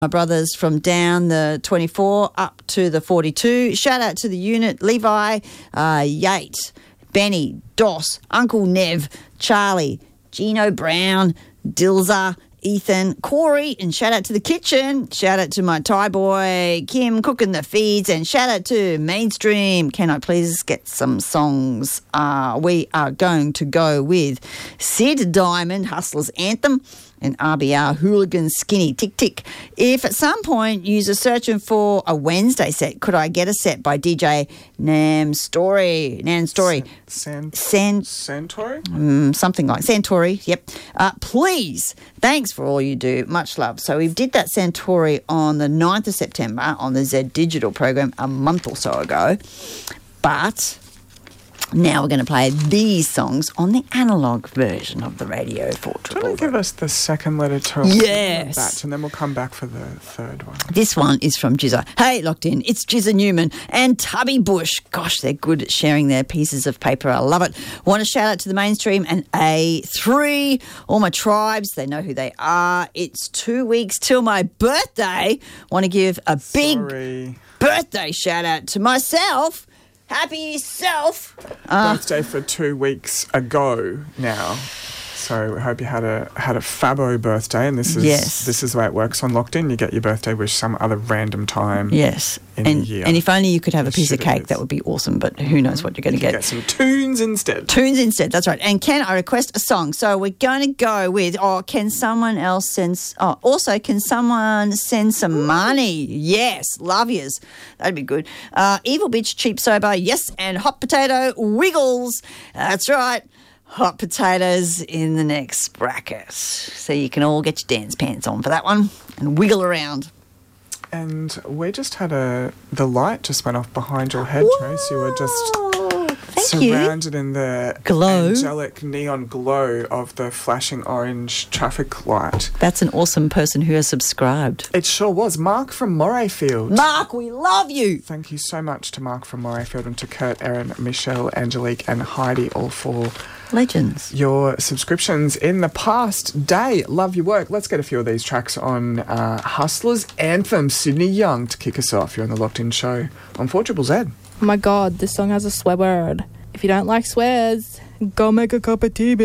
My brothers from down the 24 up to the 42. Shout out to the unit, Levi, Yates, Benny, Doss, Uncle Nev, Charlie, Gino Brown, Dilza, Ethan, Corey, and shout out to the kitchen. Shout out to my Thai boy, Kim, cooking the feeds, and shout out to Mainstream. Can I please get some songs? We are going to go with Sid Diamond, Hustler's Anthem, and RBR Hooligan Skinny Tick Tick. If at some point you're searching for a Wednesday set, could I get a set by DJ Nan Story? Santori? Something like Santori, yep. Please, thanks for all you do. Much love. So we did that Santori on the 9th of September on the Z Digital program a month or so ago. But now we're going to play these songs on the analogue version of the Radio 4 Triple. Do you want to give us the second letter to Yes. that, and then we'll come back for the third one. This one is from Jizza. Hey, Locked In, it's Jizza Newman and Tubby Bush. Gosh, they're good at sharing their pieces of paper. I love it. Want to shout out to the Mainstream and A3, all my tribes. They know who they are. It's 2 weeks till my birthday. Want to give a big birthday shout out to myself. Happy self. Birthday for 2 weeks ago now. So I hope you had a fabo birthday, and this is the way it works on Locked In. You get your birthday wish some other random time. Yes, in the year. And if only you could have a piece of cake, that would be awesome. But who knows what you're going to get? Get some tunes instead. Tunes instead. That's right. And can I request a song? So we're going to go with. Can someone else send? Also, can someone send some money? Yes, love yous. That'd be good. Evil Bitch, Cheap Sober. Yes, and Hot Potato Wiggles. That's right. Hot potatoes in the next bracket. So you can all get your dance pants on for that one and wiggle around. And we just had the light just went off behind your head, Trace. You were just surrounded in the glow, angelic neon glow of the flashing orange traffic light. That's an awesome person who has subscribed. It sure was. Mark from Morayfield. Mark, we love you. Thank you so much to Mark from Morayfield and to Kurt, Erin, Michelle, Angelique and Heidi, all for legends. Your subscriptions in the past day. Love your work. Let's get a few of these tracks on Hustler's Anthem, Sydney Young, to kick us off. You're on the Locked In Show on 4ZZZ. Oh my God, this song has a swear word. If you don't like swears, go make a cup of tea,